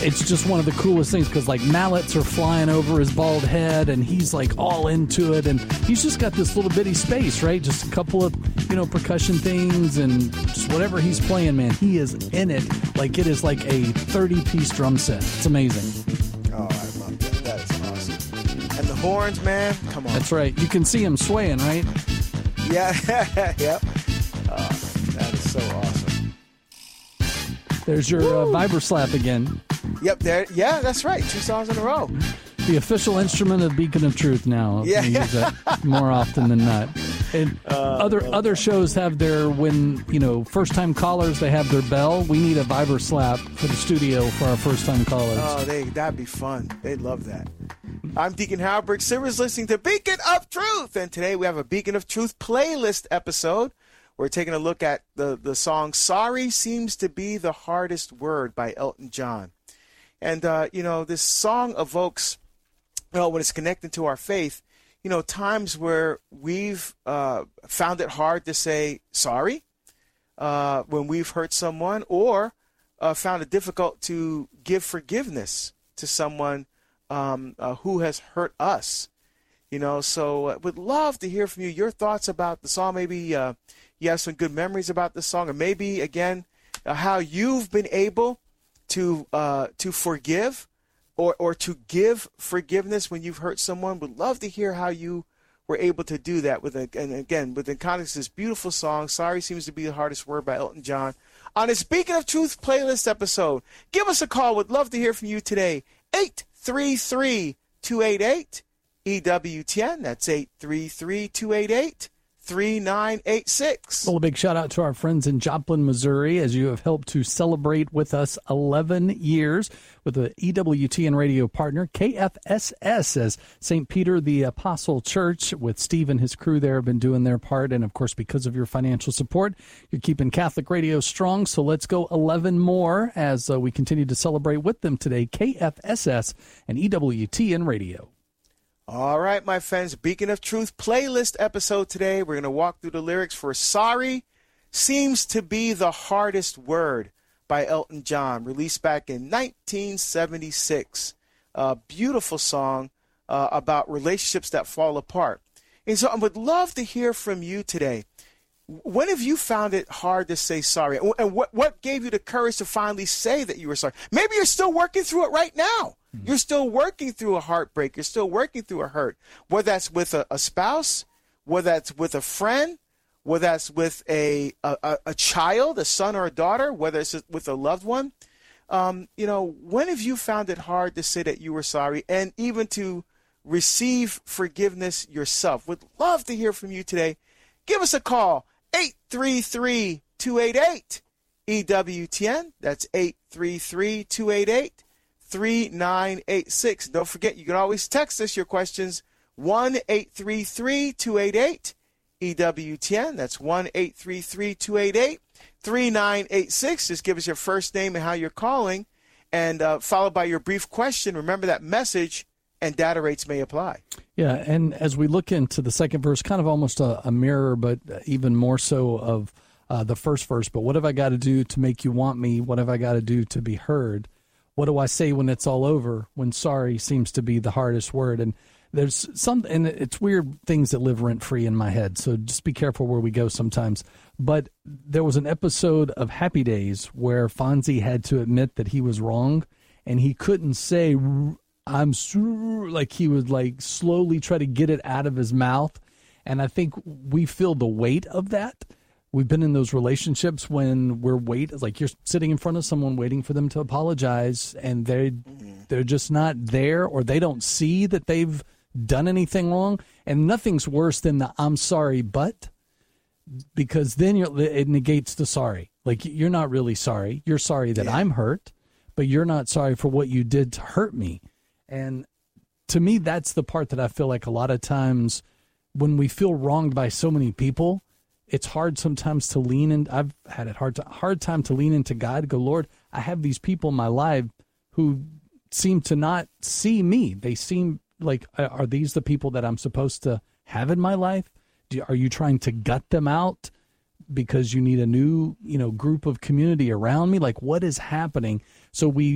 it's just one of the coolest things because like mallets are flying over his bald head and he's like all into it, and he's just got this little bitty space, right? Just a couple of, percussion things and just whatever he's playing, man, he is in it like it is like a 30-piece drum set. It's amazing. Oh, I love that. That is awesome. And the horns, man, come on. That's right. You can see him swaying, right? Yeah, yep. That is so awesome. There's your Viber slap again. Yep, there. Yeah, that's right. 2 songs in a row. The official instrument of Beacon of Truth now. Yeah. We use that more often than not. And other shows have their, first-time callers, they have their bell. We need a Viber slap for the studio for our first-time callers. Oh, that'd be fun. They'd love that. I'm Deacon Halbert Sivers listening to Beacon of Truth. And today we have a Beacon of Truth playlist episode. We're taking a look at the song Sorry Seems to Be the Hardest Word by Elton John. And, this song evokes, when it's connected to our faith, times where we've found it hard to say sorry when we've hurt someone, or found it difficult to give forgiveness to someone who has hurt us. So would love to hear from you, your thoughts about the song. Maybe you have some good memories about the song, or maybe, again, how you've been able to forgive or to give forgiveness when you've hurt someone. Would love to hear how you were able to do that within the context of this beautiful song, Sorry Seems to Be the Hardest Word by Elton John, on his Beacon of Truth playlist episode. Give us a call. Would love to hear from you today. 833-288-EWTN. That's 833-288-3986. Well, a big shout out to our friends in Joplin, Missouri, as you have helped to celebrate with us 11 years with the EWTN radio partner, KFSS, as St. Peter the Apostle Church with Steve and his crew there have been doing their part. And, of course, because of your financial support, you're keeping Catholic radio strong. So let's go 11 more as we continue to celebrate with them today, KFSS and EWTN radio. All right, my friends, Beacon of Truth playlist episode today. We're going to walk through the lyrics for Sorry Seems to Be the Hardest Word by Elton John, released back in 1976. A beautiful song about relationships that fall apart. And so I would love to hear from you today. When have you found it hard to say sorry? And what gave you the courage to finally say that you were sorry? Maybe you're still working through it right now. You're still working through a heartbreak. You're still working through a hurt, whether that's with a spouse, whether that's with a friend, whether that's with a child, a son or a daughter, whether it's with a loved one. When have you found it hard to say that you were sorry and even to receive forgiveness yourself? Would love to hear from you today. Give us a call, 833-288-EWTN. That's 833-288-3986. Don't forget, you can always text us your questions, 1-833-288-EWTN. That's 1-833-288-3986. Just give us your first name and how you're calling, and followed by your brief question. Remember that message, and data rates may apply. Yeah, and as we look into the second verse, kind of almost a mirror, but even more so of the first verse. But what have I got to do to make you want me? What have I got to do to be heard? What do I say when it's all over, when sorry seems to be the hardest word? And there's and it's weird things that live rent-free in my head, so just be careful where we go sometimes. But there was an episode of Happy Days where Fonzie had to admit that he was wrong, and he couldn't say, I'm sure, like he would like slowly try to get it out of his mouth. And I think we feel the weight of that. We've been in those relationships when like you're sitting in front of someone waiting for them to apologize, and they're just not there, or they don't see that they've done anything wrong. And nothing's worse than the I'm sorry, but, because then it negates the sorry. Like you're not really sorry. You're sorry that I'm hurt, but you're not sorry for what you did to hurt me. And to me, that's the part that I feel like a lot of times when we feel wronged by so many people, it's hard sometimes to lean in. I've had it hard time to lean into God, go, Lord, I have these people in my life who seem to not see me. They seem like, are these the people that I'm supposed to have in my life? Are you trying to gut them out because you need a new, group of community around me? Like, what is happening? So we